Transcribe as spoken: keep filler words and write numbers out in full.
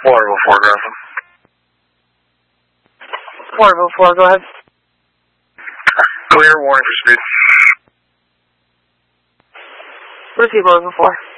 Waterville four, Grayson. Waterville four, go ahead. Clear, warning for speed. Receive Waterville four.